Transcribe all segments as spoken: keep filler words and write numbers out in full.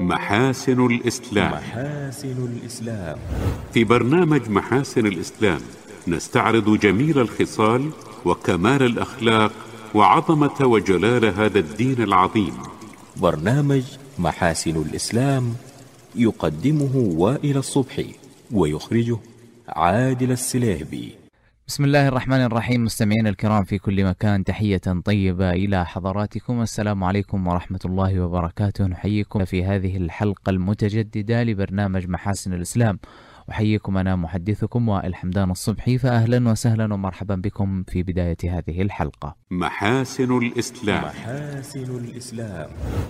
محاسن الإسلام. محاسن الإسلام. في برنامج محاسن الإسلام نستعرض جميل الخصال وكمال الأخلاق وعظمة وجلال هذا الدين العظيم. برنامج محاسن الإسلام يقدمه وائل الصبحي ويخرجه عادل السليهبي. بسم الله الرحمن الرحيم. مستمعين الكرام في كل مكان، تحية طيبة إلى حضراتكم. السلام عليكم ورحمة الله وبركاته. نحييكم في هذه الحلقة المتجددة لبرنامج محاسن الإسلام. أحييكم أنا محدثكم وائل حمدان الصبحي، فأهلا وسهلا ومرحبا بكم في بداية هذه الحلقة. محاسن الإسلام. محاسن الإسلام.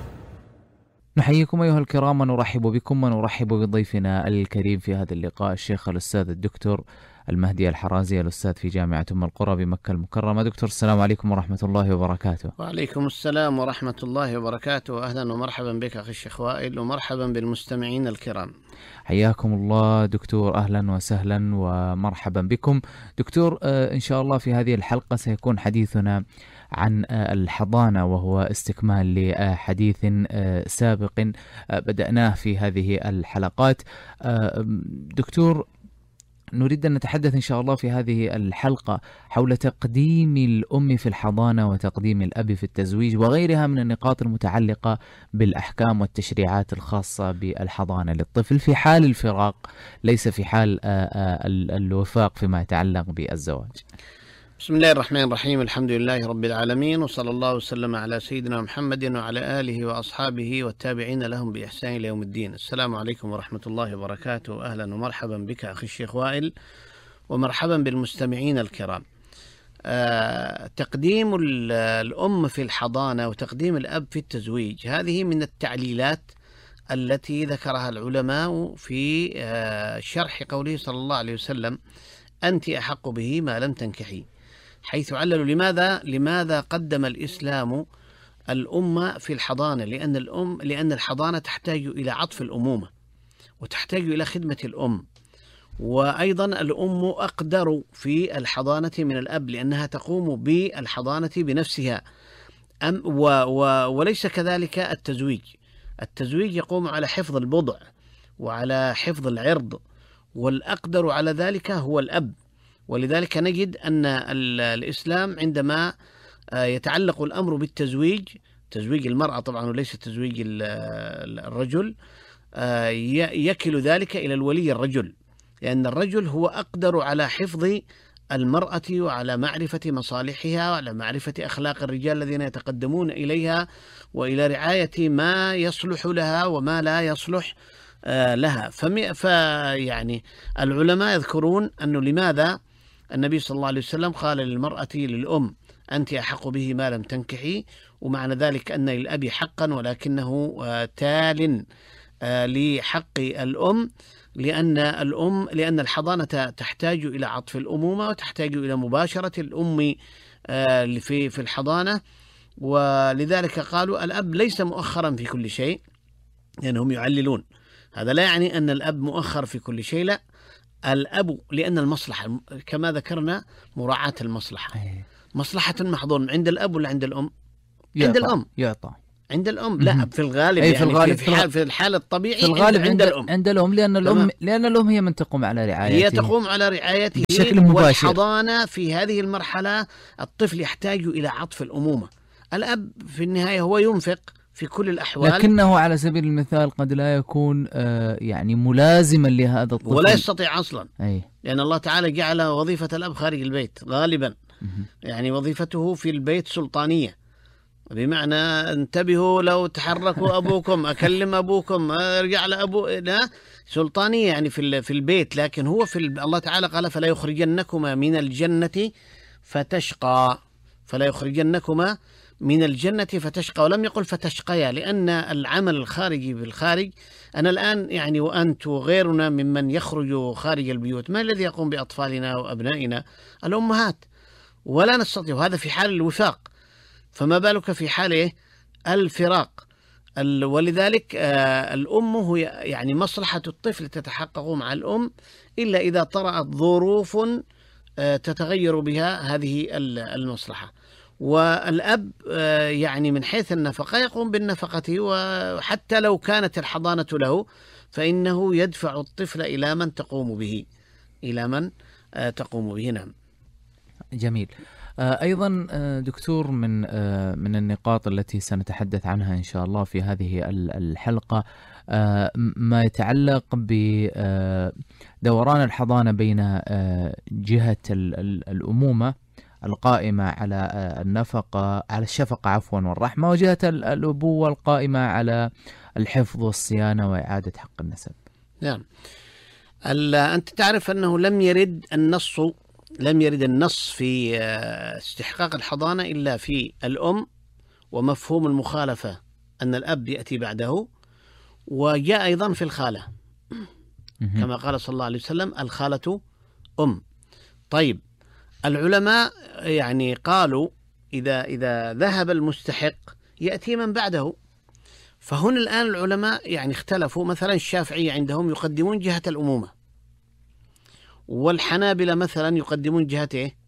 نحييكم أيها الكرام ونرحب بكم ونرحب بضيفنا الكريم في هذا اللقاء، الشيخ الأستاذ الدكتور المهدي الحرازي، الأستاذ في جامعة أم القرى بمكة المكرمة. دكتور السلام عليكم ورحمة الله وبركاته. وعليكم السلام ورحمة الله وبركاته. أهلا ومرحبا بك أخي الشيخ وائل، ومرحبا بالمستمعين الكرام. حياكم الله دكتور، أهلا وسهلا ومرحبا بكم. دكتور، إن شاء الله في هذه الحلقة سيكون حديثنا عن الحضانة، وهو استكمال لحديث سابق بدأناه في هذه الحلقات. دكتور، نريد أن نتحدث إن شاء الله في هذه الحلقة حول تقديم الأم في الحضانة وتقديم الأب في التزويج وغيرها من النقاط المتعلقة بالأحكام والتشريعات الخاصة بالحضانة للطفل في حال الفراق، ليس في حال الوفاق فيما يتعلق بالزواج. بسم الله الرحمن الرحيم. الحمد لله رب العالمين، وصلى الله وسلم على سيدنا محمد وعلى آله وأصحابه والتابعين لهم بإحسان إلى يوم الدين. السلام عليكم ورحمة الله وبركاته. أهلا ومرحبا بك أخي الشيخ وائل، ومرحبا بالمستمعين الكرام. آه، تقديم الأم في الحضانة وتقديم الأب في التزويج، هذه من التعليلات التي ذكرها العلماء في آه شرح قوله صلى الله عليه وسلم: أنت أحق به ما لم تنكحي، حيث عللوا لماذا لماذا قدم الإسلام الأم في الحضانة، لأن الأم لأن الحضانة تحتاج إلى عطف الأمومة وتحتاج إلى خدمة الأم، وأيضا الأم أقدر في الحضانة من الأب لأنها تقوم بالحضانة بنفسها. أم و و وليس كذلك التزويج. التزويج يقوم على حفظ البضع وعلى حفظ العرض، والأقدر على ذلك هو الأب. ولذلك نجد أن الإسلام عندما يتعلق الأمر بالتزويج، تزويج المرأة طبعا وليس تزويج الرجل، يكل ذلك إلى الولي الرجل، لأن الرجل هو أقدر على حفظ المرأة وعلى معرفة مصالحها وعلى معرفة أخلاق الرجال الذين يتقدمون إليها، وإلى رعاية ما يصلح لها وما لا يصلح لها. فيعني العلماء يذكرون أنه لماذا النبي صلى الله عليه وسلم قال للمرأة للأم: أنت أحق به ما لم تنكحي، ومعنى ذلك أن للأب حقا ولكنه تال لحق الأم، لأن الأم لأن الحضانة تحتاج إلى عطف الأمومة وتحتاج إلى مباشرة الأم في في الحضانة. ولذلك قالوا الأب ليس مؤخرا في كل شيء، لأنهم يعللون. هذا لا يعني أن الأب مؤخر في كل شيء، لا، الأب لأن المصلحة كما ذكرنا مراعاة المصلحة. مصلحة محظور عند الأب ولا عند الأم؟ عند الأم. يعطى عند الأم. لا، في الغالب يعني في الغالب في, الحال في الحال الطبيعي في الغالب عند, عند الأم. عند الأم لأن الأم لأن الأم هي من تقوم على رعايته، هي تقوم على رعايته بشكل مباشر. والحضانة في هذه المرحلة الطفل يحتاج إلى عطف الأمومة. الأب في النهاية هو ينفق في كل الأحوال، لكنه على سبيل المثال قد لا يكون آه يعني ملازما لهذا الطفل، ولا يستطيع أصلا. أي. لأن الله تعالى جعل وظيفة الأب خارج البيت غالبا. يعني وظيفته في البيت سلطانية، بمعنى انتبهوا لو تحركوا أبوكم، أكلم أبوكم، أرجع لأبو، لا، سلطانية يعني في في البيت. لكن هو في الله تعالى قال: فلا يخرجنكما من الجنة فتشقى، فلا يخرجنكما من الجنة فتشقى، ولم يقل فتشقيا، لأن العمل الخارجي بالخارج. أنا الآن يعني وأنت وغيرنا ممن يخرج خارج البيوت، ما الذي يقوم بأطفالنا وأبنائنا؟ الأمهات، ولا نستطيع. وهذا في حال الوفاق، فما بالك في حال الفراق؟ ولذلك الأم هو يعني مصلحة الطفل تتحقق مع الأم، إلا إذا طرأت ظروف تتغير بها هذه المصلحة. والأب يعني من حيث النفقة يقوم بالنفقة، وحتى لو كانت الحضانة له فإنه يدفع الطفل إلى من تقوم به إلى من تقوم به. نعم. جميل. أيضا دكتور، من من النقاط التي سنتحدث عنها إن شاء الله في هذه الحلقة ما يتعلق بدوران الحضانة بين جهة الأمومة القائمة على النفقة على الشفقة عفوا والرحمة، وجهة الأبوة القائمة على الحفظ والصيانة وإعادة حق النسب. نعم. أنت تعرف أنه لم يرد النص لم يرد النص في استحقاق الحضانة إلا في الأم، ومفهوم المخالفة أن الأب يأتي بعده، وجاء أيضا في الخالة كما قال صلى الله عليه وسلم الخالة أم. طيب، العلماء يعني قالوا إذا إذا ذهب المستحق يأتي من بعده. فهنا الآن العلماء يعني اختلفوا، مثلا الشافعية عندهم يقدمون جهة الأمومة، والحنابلة مثلا يقدمون جهة إيه؟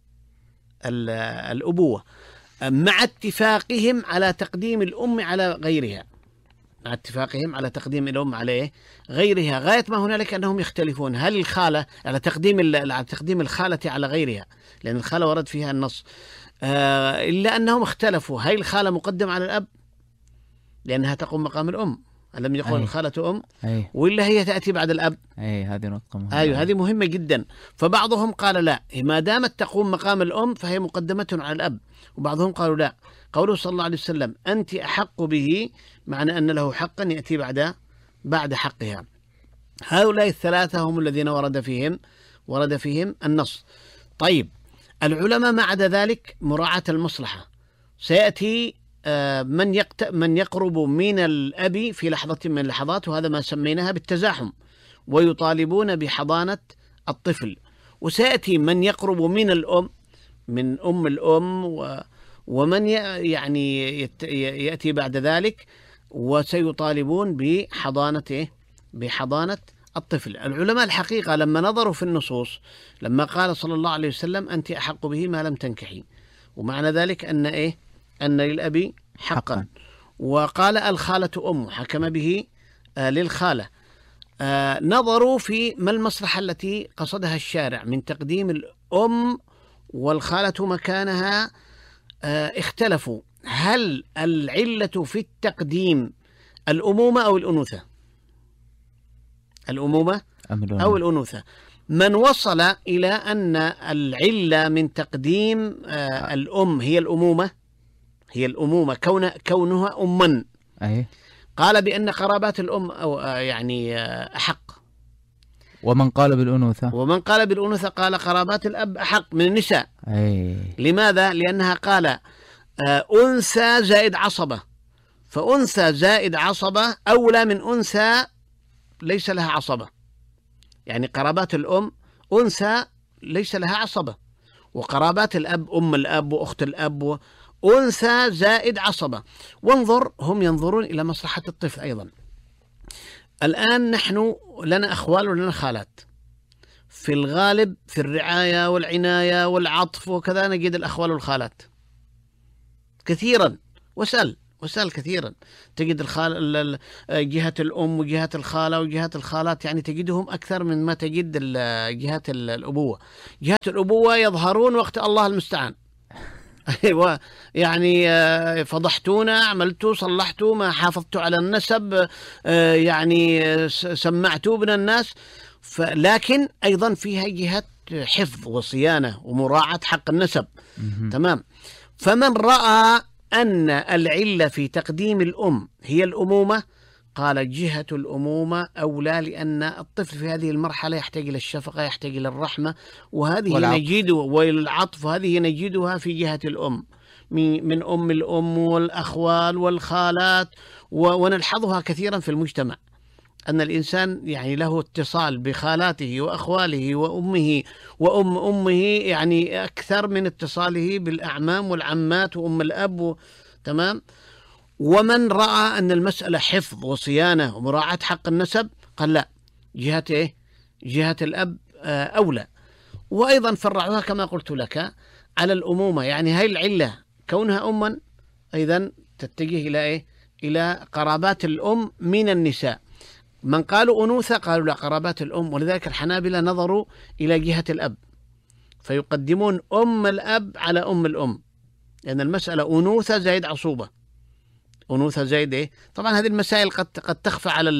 الأبوة، مع اتفاقهم على تقديم الأم على غيرها مع اتفاقهم على تقديم الأم على غيرها، غاية ما هنالك أنهم يختلفون هل الخالة على تقديم على تقديم الخالة على غيرها، لأن الخالة ورد فيها النص، آه إلا أنهم اختلفوا هل الخالة مقدم على الأب لأنها تقوم مقام الأم، ألم يقول الخالة أم أي. وإلا هي تأتي بعد الأب. أي هذه نقطة مهمة. أيوة هذه مهمة جدا. فبعضهم قال لا، ما دامت تقوم مقام الأم فهي مقدمة على الأب، وبعضهم قالوا لا، قوله صلى الله عليه وسلم أنت أحق به معنى أن له حقا يأتي بعد بعد حقها. هؤلاء الثلاثة هم الذين ورد فيهم ورد فيهم النص. طيب، العلماء مع ذلك مراعاة المصلحة، سيأتي من يقت... من يقرب من الأب في لحظة من اللحظات، وهذا ما سميناها بالتزاحم، ويطالبون بحضانة الطفل، وسيأتي من يقرب من الأم من أم الأم و... ومن ي... يعني يت... يأتي بعد ذلك وسيطالبون بحضانة بحضانة الطفل. العلماء الحقيقة لما نظروا في النصوص، لما قال صلى الله عليه وسلم أنت أحق به ما لم تنكحي، ومعنى ذلك أن إيه أن للأبي حقا, حقا. وقال الخالة أم، حكم به آه للخالة. آه نظروا في ما المصلحة التي قصدها الشارع من تقديم الأم والخالة مكانها. آه اختلفوا هل العلة في التقديم الأمومة أو الأنوثة الأمومة أو الأنوثة. من وصل إلى أن العلة من تقديم آه الأم هي الأمومة هي الأمومة كون كونها أما، أي. قال بأن قرابات الأم أو يعني أحق. ومن قال بالأنوثة ومن قال بالأنوثة قال قرابات الأب أحق من النساء. أي. لماذا؟ لأنها قال أنثى زائد عصبة، فأنثى زائد عصبة أولى من أنثى ليس لها عصبة. يعني قرابات الأم أنثى ليس لها عصبة، وقرابات الأب أم الأب وأخت الأب أنثى زائد عصبة. وانظر، هم ينظرون إلى مصلحة الطفل أيضا. الآن نحن لنا أخوال ولنا خالات، في الغالب في الرعاية والعناية والعطف وكذا نجد الأخوال والخالات كثيرا، وسأل وسأل كثيرا تجد الخال جهة الأم وجهة الخالة وجهة الخالات، يعني تجدهم أكثر من ما تجد جهة الأبوة. جهة الأبوة يظهرون وقت الله المستعان. أيوة، يعني فضحتونا، عملتوا صلحتوا، ما حافظتوا على النسب، يعني سمعتوا بين الناس. لكن أيضا فيها جهة حفظ وصيانة ومراعاة حق النسب. تمام. فمن رأى أن العلة في تقديم الأم هي الأمومة قال جهة الأمومة أولى، لأن الطفل في هذه المرحلة يحتاج إلى الشفقة، يحتاج إلى الرحمة، وهذه نجد والعطف هذه نجدها في جهة الأم من أم الأم والأخوال والخالات. ونلحظها كثيرا في المجتمع أن الإنسان يعني له اتصال بخالاته وأخواله وأمه وأم أمه يعني أكثر من اتصاله بالأعمام والعمات وأم الأب و... تمام. ومن رأى أن المسألة حفظ وصيانة ومراعاة حق النسب قال لا، جهة إيه؟ جهة الأب أولى. وأيضا فرعوها كما قلت لك على الأمومة، يعني هاي العلة كونها أما أيضا تتجه إلى إيه؟ إلى قرابات الأم من النساء. من قالوا أنوثة قالوا لا، قرابات الأم. ولذلك الحنابلة نظروا إلى جهة الأب فيقدمون أم الأب على أم الأم، لأن المسألة أنوثة زائد عصوبة، أنوثة زائد إيه؟ طبعا هذه المسائل قد قد تخفى على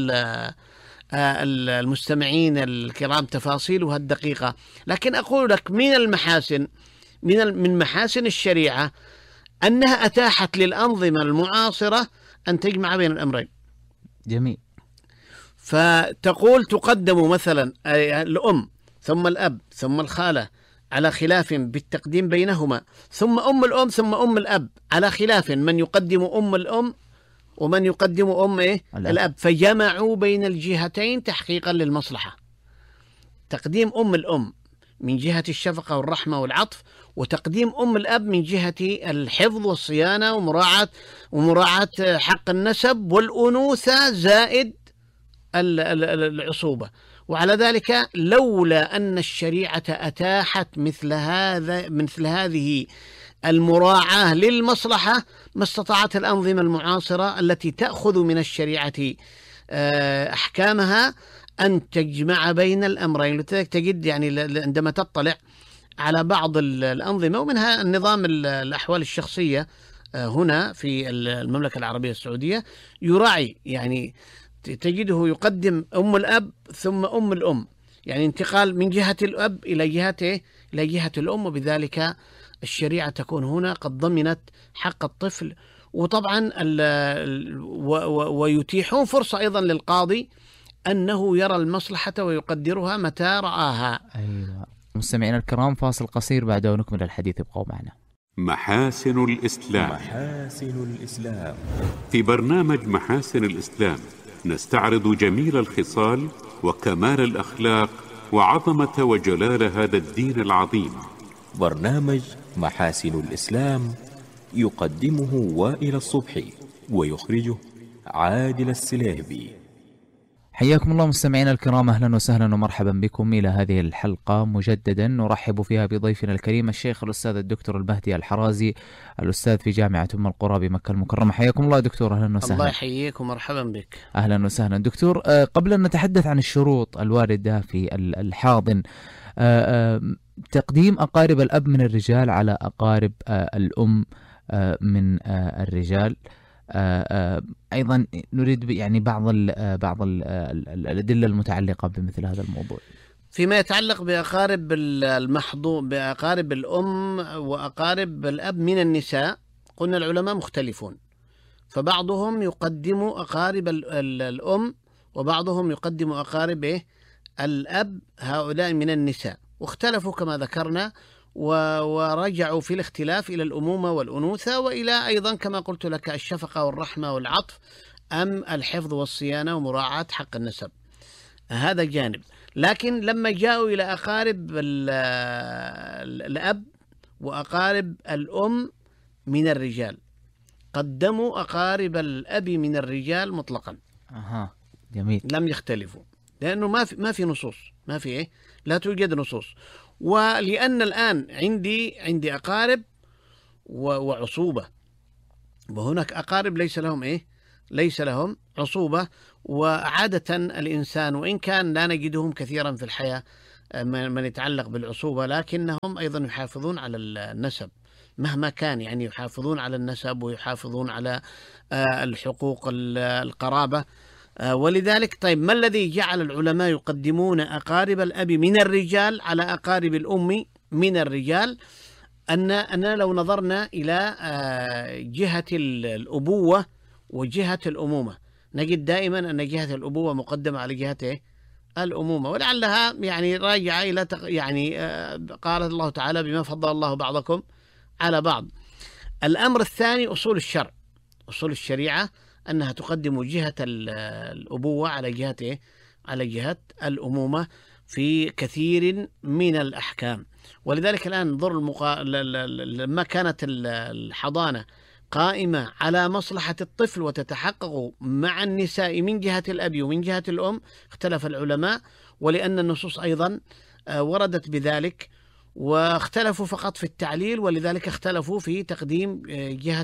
المستمعين الكرام تفاصيلها الدقيقة، لكن أقول لك من المحاسن من من محاسن الشريعة أنها أتاحت للأنظمة المعاصرة أن تجمع بين الأمرين. جميل. فتقول تقدم مثلا الأم ثم الأب ثم الخالة على خلاف بالتقديم بينهما، ثم أم الأم ثم أم الأب على خلاف، من يقدم أم الأم ومن يقدم أم إيه؟ الأب، فجمعوا بين الجهتين تحقيقا للمصلحة. تقديم أم الأم من جهة الشفقة والرحمة والعطف، وتقديم أم الأب من جهة الحفظ والصيانة ومراعاة ومراعاة حق النسب والأنوثة زائد العصوبة. وعلى ذلك لولا أن الشريعة أتاحت مثل هذا مثل هذه المراعاة للمصلحة ما استطاعت الأنظمة المعاصرة التي تأخذ من الشريعة أحكامها أن تجمع بين الأمرين. لذلك تجد يعني عندما تطلع على بعض الأنظمة ومنها النظام الأحوال الشخصية هنا في المملكة العربية السعودية يراعي، يعني تجده يقدم أم الأب ثم أم الأم، يعني انتقال من جهة الأب إلى جهة إلى جهة الأم، وبذلك الشريعة تكون هنا قد ضمنت حق الطفل. وطبعا ويتيحون فرصة أيضا للقاضي أنه يرى المصلحة ويقدرها متى رآها. أيوة. مستمعينا الكرام، فاصل قصير بعده نكمل الحديث، ابقوا معنا. محاسن الإسلام. محاسن الإسلام. في برنامج محاسن الإسلام نستعرض جميل الخصال وكمال الأخلاق وعظمة وجلال هذا الدين العظيم. برنامج محاسن الإسلام يقدمه وائل الصبحي ويخرجه عادل السليهبي. حياكم الله مستمعينا الكرام، أهلا وسهلا ومرحبا بكم إلى هذه الحلقة مجددا، نرحب فيها بضيفنا الكريم الشيخ الأستاذ الدكتور المهدي الحرازي، الأستاذ في جامعة أم القرى بمكة المكرمة. حياكم الله دكتور، أهلا وسهلا. الله يحييك ومرحبا بك. أهلا وسهلا دكتور. قبل أن نتحدث عن الشروط الواردة في الحاضن، تقديم أقارب الأب من الرجال على أقارب الأم من الرجال، أيضا نريد يعني بعض ال بعض ال الأدلة المتعلقة بمثل هذا الموضوع فيما يتعلق بأقارب المحظوظ بأقارب الأم وأقارب الأب من النساء. قلنا العلماء مختلفون، فبعضهم يقدم أقارب الأم وبعضهم يقدم أقارب الأب، هؤلاء من النساء، واختلفوا كما ذكرنا ورجعوا في الاختلاف إلى الأمومة والأنوثة، وإلى أيضا كما قلت لك الشفقة والرحمة والعطف أم الحفظ والصيانة ومراعاة حق النسب. هذا جانب. لكن لما جاءوا إلى أقارب الأب وأقارب الأم من الرجال قدموا أقارب الأب من الرجال مطلقا. أها جميل. لم يختلفوا، لأنه ما في ما في نصوص، ما في إيه لا توجد نصوص. ولأن الآن عندي عندي أقارب وعصوبة، وهناك أقارب ليس لهم إيه ليس لهم عصوبة. وعادة الإنسان وإن كان لا نجدهم كثيرا في الحياة من يتعلق بالعصوبة، لكنهم أيضا يحافظون على النسب مهما كان، يعني يحافظون على النسب ويحافظون على الحقوق القرابة. ولذلك طيب ما الذي جعل العلماء يقدمون أقارب الأب من الرجال على أقارب الأم من الرجال؟ أن أننا لو نظرنا إلى جهة الأبوة وجهة الأمومة نجد دائما أن جهة الأبوة مقدمة على جهة الأمومة، ولعلها يعني راجعة إلى يعني قال الله تعالى بما فضل الله بعضكم على بعض. الأمر الثاني أصول الشرع، أصول الشريعة أنها تقدم جهة الأبوة على جهة إيه؟ على جهة الأمومة في كثير من الأحكام. ولذلك الآن ننظر المقا... لما كانت الحضانة قائمة على مصلحة الطفل وتتحقق مع النساء من جهة الأب ومن جهة الأم، اختلف العلماء، ولأن النصوص أيضا وردت بذلك. واختلفوا فقط في التعليل، ولذلك اختلفوا في تقديم جهة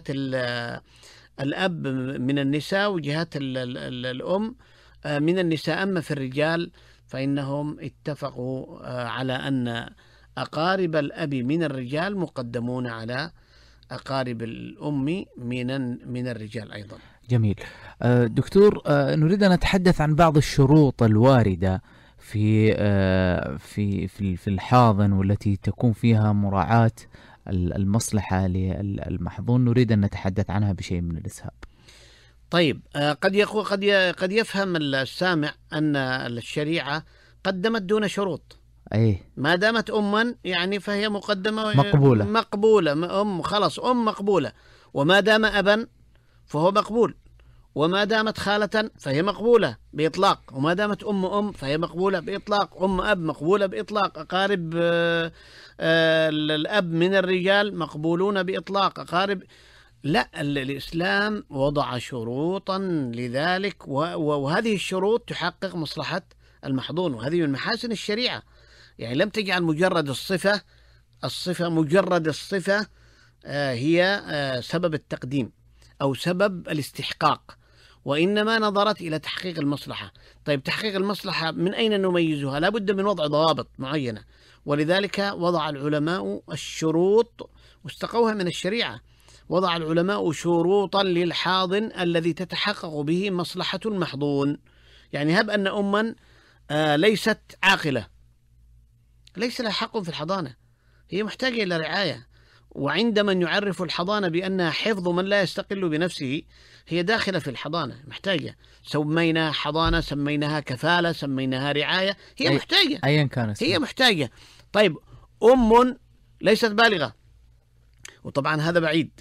الأب من النساء وجهة الأم من النساء. أما في الرجال فإنهم اتفقوا على أن أقارب الأب من الرجال مقدمون على أقارب الأم من من الرجال أيضا. جميل. دكتور، نريد أن نتحدث عن بعض الشروط الواردة في في في في الحاضن والتي تكون فيها مراعاة المصلحة للمحظون، نريد أن نتحدث عنها بشيء من الإسهاب. طيب، قد يقول قد قد يفهم السامع أن الشريعة قدمت دون شروط. أيه. ما دامت أما يعني فهي مقدمة مقبولة مقبولة أم خلاص أم مقبولة، وما دام أبا فهو مقبول، وما دامت خالة فهي مقبولة بإطلاق، وما دامت أم أم فهي مقبولة بإطلاق، أم أب مقبولة بإطلاق، أقارب آآ آآ الأب من الرجال مقبولون بإطلاق، أقارب لا. الإسلام وضع شروطا لذلك، وهذه الشروط تحقق مصلحة المحظون، وهذه من محاسن الشريعة. يعني لم تجعل مجرد الصفة الصفة مجرد الصفة هي سبب التقديم أو سبب الاستحقاق، وإنما نظرت إلى تحقيق المصلحة. طيب، تحقيق المصلحة من أين نميزها؟ لا بد من وضع ضوابط معينة، ولذلك وضع العلماء الشروط واستقوها من الشريعة. وضع العلماء شروطا للحاضن الذي تتحقق به مصلحة المحظون. يعني هب أن أما ليست عاقلة، ليس لها حق في الحضانة، هي محتاجة إلى رعاية، وعند من يعرف الحضانة بأنها حفظ من لا يستقل بنفسه، هي داخلة في الحضانة محتاجة. سميناها حضانة، سميناها كفالة، سميناها رعاية، هي أي محتاجة، أيا كانت هي محتاجة. طيب، أم ليست بالغة، وطبعا هذا بعيد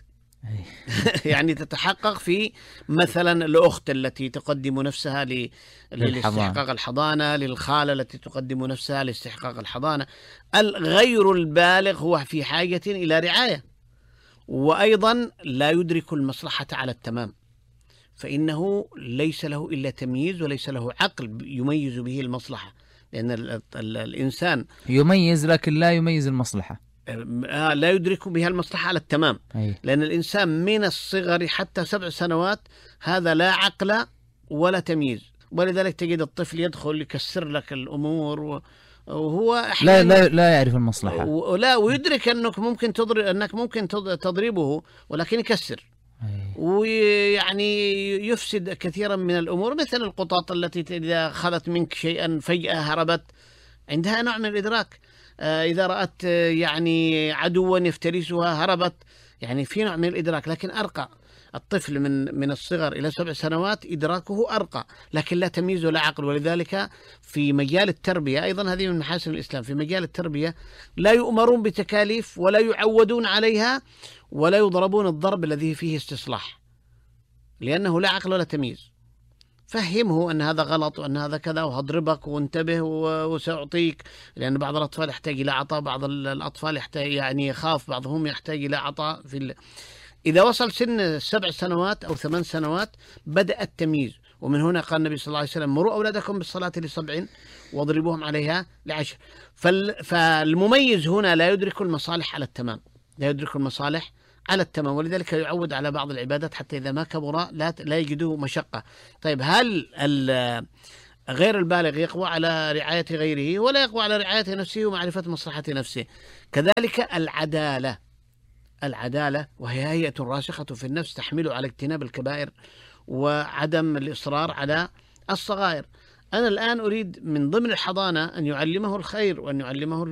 يعني تتحقق في مثلا الأخت التي تقدم نفسها لاستحقاق الحضانة، للخالة التي تقدم نفسها لاستحقاق الحضانة. الغير البالغ هو في حاجة إلى رعاية، وأيضا لا يدرك المصلحة على التمام، فإنه ليس له إلا تمييز، وليس له عقل يميز به المصلحة، لأن ال ال الإنسان يميز لكن لا يميز المصلحة، لا يدرك بها المصلحة على التمام. أي. لأن الإنسان من الصغر حتى سبع سنوات هذا لا عقل ولا تمييز، ولذلك تجد الطفل يدخل يكسر لك الأمور وهو لا لا لا يعرف المصلحة، ولا ويدرك أنك ممكن تضرب أنك ممكن تضربه ولكن يكسر. أي. ويعني يفسد كثيرا من الأمور، مثل القطط التي إذا أخذت منك شيئا فجأة هربت، عندها نوع من الإدراك. إذا رأت يعني عدوا يفترسها هربت، يعني في نوع من الإدراك. لكن أرقى الطفل من من الصغر إلى سبع سنوات إدراكه أرقى، لكن لا تمييز ولا عقل. ولذلك في مجال التربية أيضا، هذه من محاسن الإسلام، في مجال التربية لا يؤمرون بتكاليف ولا يعودون عليها، ولا يضربون الضرب الذي فيه استصلاح، لأنه لا عقل ولا تمييز. فهمه أن هذا غلط وأن هذا كذا، وهضربك وانتبه وسأعطيك، لأن بعض الأطفال يحتاج إلى عطاء، بعض الأطفال يحتاج يعني يخاف، بعضهم يحتاج إلى عطاء. في ال... إذا وصل سن سبع سنوات أو ثمان سنوات بدأ التمييز، ومن هنا قال النبي صلى الله عليه وسلم: مروا أولادكم بالصلاة لسبع واضربوهم عليها لعشر. فال... فالمميز هنا لا يدرك المصالح على التمام، لا يدرك المصالح على التمام، ولذلك يعود على بعض العبادات حتى إذا ما كبر لا لا يجده مشقة. طيب، هل غير البالغ يقوى على رعاية غيره ولا يقوى على رعاية نفسه ومعرفة مصلحة نفسه؟ كذلك العدالة، العدالة وهي هيئة راسخة في النفس تحمل على اجتناب الكبائر وعدم الإصرار على الصغائر. أنا الآن أريد من ضمن الحضانة أن يعلمه الخير، وأن يعلمه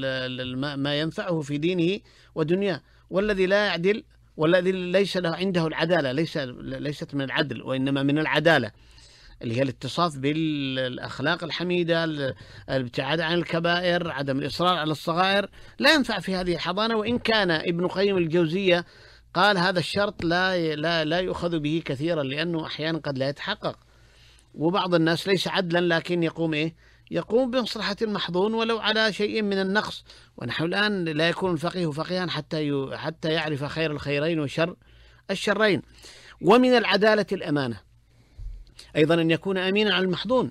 ما ينفعه في دينه ودنياه. والذي لا يعدل والذي ليس له عنده العدالة ليس ليست من العدل، وإنما من العدالة، اللي هي الاتصاف بالأخلاق الحميدة، الابتعاد عن الكبائر، عدم الإصرار على الصغائر، لا ينفع في هذه الحضانة. وإن كان ابن قيم الجوزية قال هذا الشرط لا لا لا يؤخذ به كثيرا، لأنه أحيانا قد لا يتحقق. وبعض الناس ليس عدلا لكن يقوم إيه؟ يقوم بمصلحة المحظون ولو على شيء من النقص. ونحن الآن لا يكون الفقيه فقيها حتى حتى يعرف خير الخيرين وشر الشرين. ومن العدالة الأمانة، أيضا أن يكون أمينا على المحظون،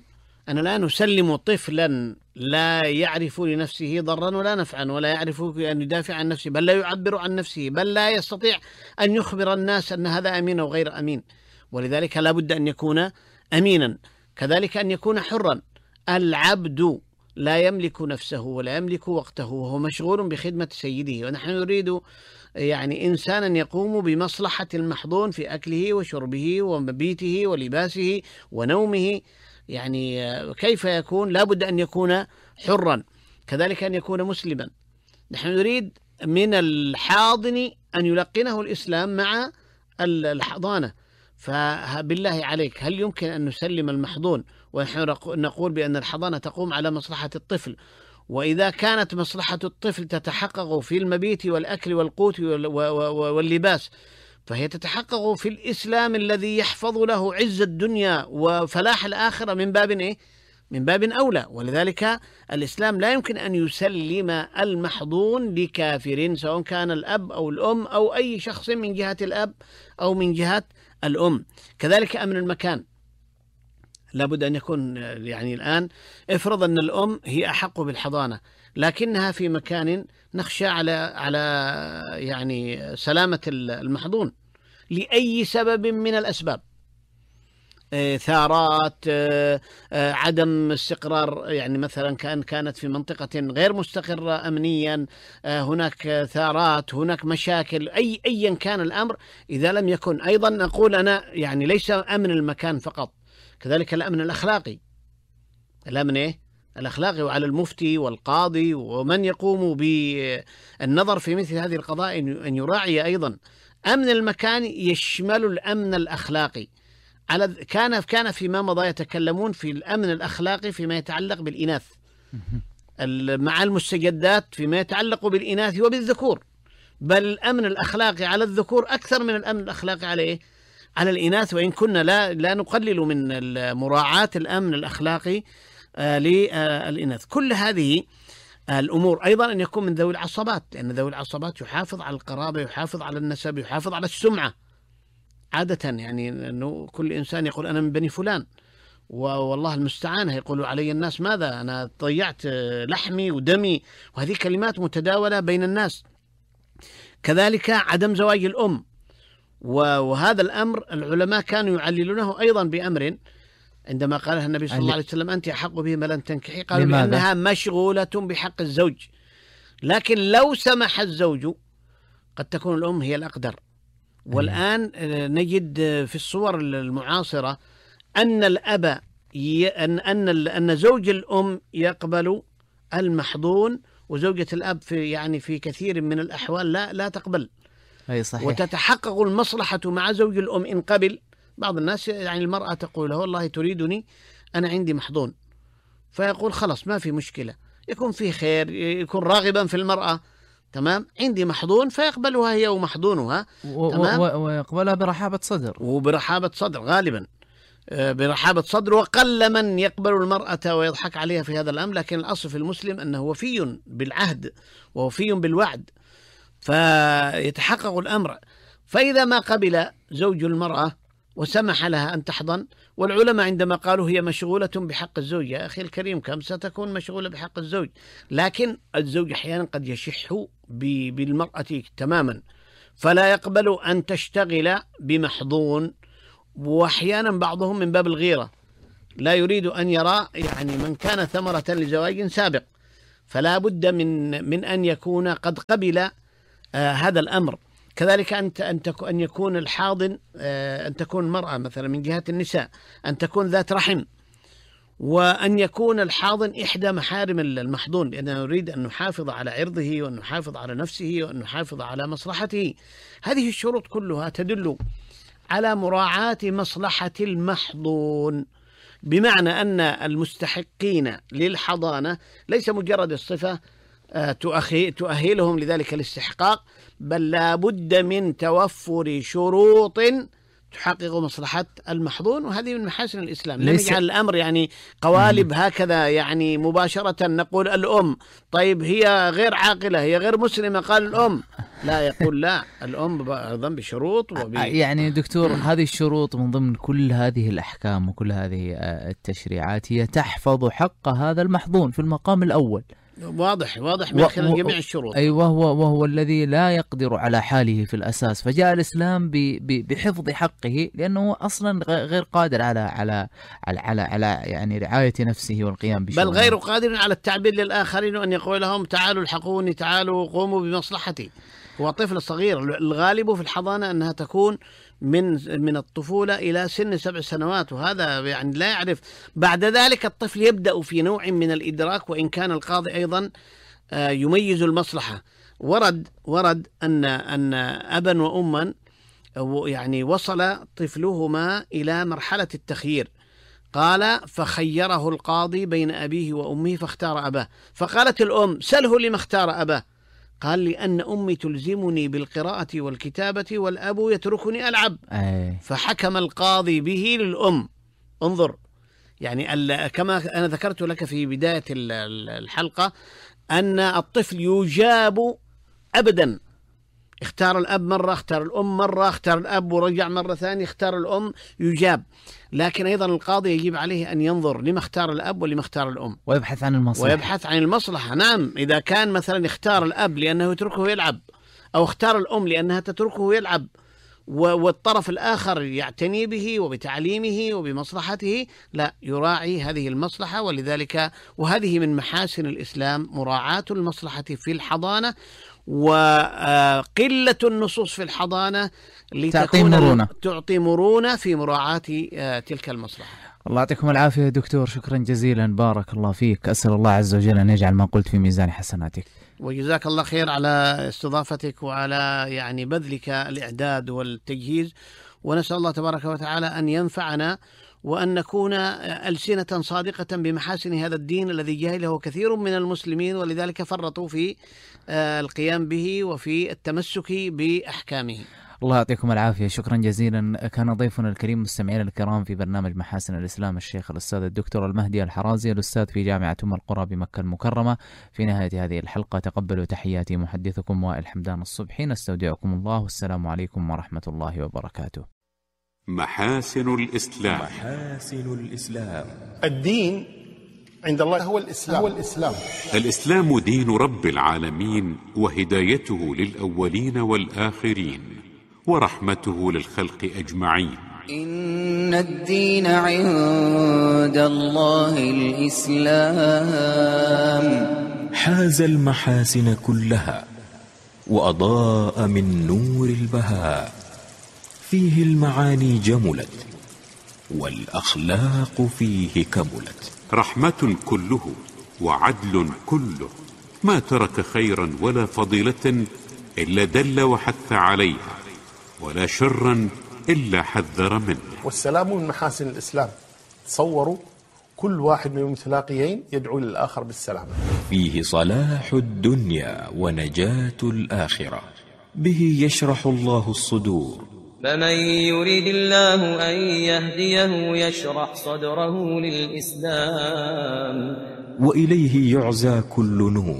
أنا لا نسلم طفلا لا يعرف لنفسه ضرا ولا نفعا، ولا يعرف أن يدافع عن نفسه، بل لا يعبر عن نفسه، بل لا يستطيع أن يخبر الناس أن هذا أمين أو غير أمين. ولذلك لا بد أن يكون أمينا، كذلك أن يكون حرا. العبد لا يملك نفسه ولا يملك وقته، وهو مشغول بخدمة سيده، ونحن نريد يعني إنسانا يقوم بمصلحة المحظون في أكله وشربه ومبيته ولباسه ونومه. يعني كيف يكون؟ لا بد أن يكون حرا، كذلك أن يكون مسلما. نحن نريد من الحاضن أن يلقنه الإسلام مع الحضانة. فبالله عليك، هل يمكن أن نسلم المحظون ونحن نقول بأن الحضانة تقوم على مصلحة الطفل؟ وإذا كانت مصلحة الطفل تتحقق في المبيت والأكل والقوت واللباس، فهي تتحقق في الإسلام الذي يحفظ له عز الدنيا وفلاح الآخرة من باب إيه؟ من باب أولى. ولذلك الإسلام لا يمكن أن يسلم المحظون لكافر، سواء كان الأب أو الأم أو أي شخص من جهة الأب أو من جهة الأم. كذلك أمن المكان، لابد أن يكون يعني الآن افرض أن الأم هي أحق بالحضانة، لكنها في مكان نخشى على على يعني سلامة المحظون لأي سبب من الأسباب، ثارات، عدم استقرار، يعني مثلا كان كانت في منطقة غير مستقرة أمنيا، هناك ثارات، هناك مشاكل، أي أيا كان الأمر. إذا لم يكن، أيضا نقول أنا يعني ليس أمن المكان فقط، كذلك الأمن الأخلاقي. الأمن إيه؟ الأخلاقي، وعلى المفتي والقاضي ومن يقوم بالنظر في مثل هذه القضايا أن يراعي أيضا أمن المكان، يشمل الأمن الأخلاقي. على كان كان فيما مضى يتكلمون في الأمن الأخلاقي فيما يتعلق بالإناث مع المستجدات فيما يتعلق بالإناث وبالذكور، بل الأمن الأخلاقي على الذكور أكثر من الأمن الأخلاقي على إيه؟ على الإناث. وإن كنا لا لا نقلل من مراعاة الأمن الأخلاقي آه للإناث. كل هذه الأمور أيضا أن يكون من ذوي العصبات، لأن ذوي العصبات يحافظ على القرابة، يحافظ على النسب، يحافظ على السمعة. عادة يعني أنه كل إنسان يقول أنا من بني فلان، والله المستعان يقول علي الناس ماذا، أنا ضيعت لحمي ودمي، وهذه كلمات متداولة بين الناس. كذلك عدم زواج الأم، وهذا الأمر العلماء كانوا يعللونه أيضا بأمر عندما قالها النبي صلى الله عليه وسلم أنت أحق به ما لن تنكحي، قالوا لأنها مشغولة بحق الزوج. لكن لو سمح الزوج قد تكون الأم هي الأقدر. والآن نجد في الصور المعاصرة أن الأب ي... أن أن أن زوج الأم يقبل المحظون، وزوجة الأب في يعني في كثير من الأحوال لا لا تقبل. أي صحيح. وتتحقق المصلحة مع زوج الأم إن قبل. بعض الناس يعني المرأة تقول له والله تريدني، أنا عندي محظون، فيقول خلاص ما في مشكلة، يكون في خير، يكون راغبا في المرأة، تمام، عندي محظون، فيقبلها هي ومحظونها، تمام، ويقبلها برحابة صدر، وبرحابة صدر غالبا برحابة صدر. وقل من يقبل المرأة ويضحك عليها في هذا الأمر، لكن الأصل في المسلم أنه وفي بالعهد ووفي بالوعد، فيتحقق الأمر. فإذا ما قبل زوج المرأة وسمح لها أن تحضن، والعلماء عندما قالوا هي مشغولة بحق الزوج، يا أخي الكريم كم ستكون مشغولة بحق الزوج؟ لكن الزوج أحيانا قد يشح بالمرأة تماما، فلا يقبل أن تشتغل بمحظون. وأحيانا بعضهم من باب الغيرة لا يريد أن يرى يعني من كان ثمرة لزواج سابق، فلا بد من من أن يكون قد قبل آه هذا الأمر. كذلك أنت أن أن يكون الحاضن آه أن تكون المرأة مثلا من جهة النساء أن تكون ذات رحم، وأن يكون الحاضن إحدى محارم المحظون، لأننا نريد أن نحافظ على عرضه وأن نحافظ على نفسه وأن نحافظ على مصلحته. هذه الشروط كلها تدل على مراعاة مصلحة المحظون، بمعنى أن المستحقين للحضانة ليس مجرد الصفة تؤهلهم لذلك الاستحقاق، بل لا بد من توفر شروط تحقق مصلحة المحظون، وهذه من محاسن الإسلام. لم يجعل الأمر يعني قوالب هكذا يعني مباشرة نقول الأم طيب هي غير عاقلة هي غير مسلمة قال الأم، لا يقول لا الأم أيضا بشروط وبي... يعني دكتور هذه الشروط من ضمن كل هذه الأحكام وكل هذه التشريعات هي تحفظ حق هذا المحظون في المقام الأول. واضح واضح من خلال جميع الشروط. أيوة وهو, وهو الذي لا يقدر على حاله في الأساس، فجاء الإسلام بحفظ حقه لأنه أصلا غير قادر على على على على, على يعني رعاية نفسه والقيام بشؤونه، بل غير قادر على التعبير للآخرين وأن يقول لهم تعالوا الحقوني تعالوا قوموا بمصلحتي. هو طفل صغير، الغالب في الحضانة أنها تكون من من الطفولة إلى سن سبع سنوات، وهذا يعني لا يعرف. بعد ذلك الطفل يبدأ في نوع من الإدراك، وإن كان القاضي أيضا يميز المصلحة. ورد ورد أن أن أبا وأما يعني وصل طفلهما إلى مرحلة التخيير، قال فخيره القاضي بين أبيه وأمه فاختار أباه، فقالت الأم سله لما اختار أباه، قال لأن أمي تلزمني بالقراءة والكتابة والأب يتركني ألعب. أي. فحكم القاضي به للأم. انظر يعني كما أنا ذكرت لك في بداية الحلقة أن الطفل يجاب أبدا، اختار الأب مرة اختار الأم مرة اختار الأب ورجع مرة ثانية اختار الأم يجاب، لكن أيضا القاضي يجب عليه أن ينظر لما اختار الأب ولما اختار الأم ويبحث عن المصلحة ويبحث عن المصلحة. نعم، إذا كان مثلا اختار الأب لأنه يتركه يلعب أو اختار الأم لأنها تتركه يلعب والطرف الآخر يعتني به وبتعليمه وبمصلحته، لا يراعي هذه المصلحة. ولذلك وهذه من محاسن الإسلام مراعاة المصلحة في الحضانة وقلة النصوص في الحضانة تعطي مرونة تعطي مرونة في مراعاة تلك المصلحة. الله يعطيكم العافية دكتور، شكرا جزيلا، بارك الله فيك، أسأل الله عز وجل أن يجعل ما قلت في ميزان حسناتك. وجزاك الله خير على استضافتك وعلى يعني بذلك الإعداد والتجهيز، ونسأل الله تبارك وتعالى أن ينفعنا وأن نكون ألسنة صادقة بمحاسن هذا الدين الذي جهله كثير من المسلمين، ولذلك فرطوا في القيام به وفي التمسك بأحكامه. الله يعطيكم العافية، شكرا جزيلا. كان ضيفنا الكريم مستمعينا الكرام في برنامج محاسن الإسلام الشيخ الأستاذ الدكتور المهدي الحرازي، الأستاذ في جامعة أم القرى بمكة المكرمة. في نهاية هذه الحلقة تقبلوا تحياتي محدثكم وائل حمدان الصبحي، نستودعكم الله والسلام عليكم ورحمة الله وبركاته. محاسن الإسلام. محاسن الإسلام. الدين عند الله هو الإسلام. هو الإسلام. الإسلام دين رب العالمين وهدايته للأولين والآخرين ورحمته للخلق أجمعين. إن الدين عند الله الإسلام. حاز المحاسن كلها وأضاء من نور البهاء، فيه المعاني جملت والأخلاق فيه كملت. رحمة كله وعدل كله، ما ترك خيرا ولا فضيلة إلا دل وحث عليها، ولا شرا إلا حذر منه. والسلام من محاسن الإسلام. تصوروا كل واحد من المتلاقيين يدعو للآخر بالسلام. فيه صلاح الدنيا ونجاة الآخرة، به يشرح الله الصدور. فمن يريد الله أن يهديه يشرح صدره للإسلام، وإليه يعزى كل نور.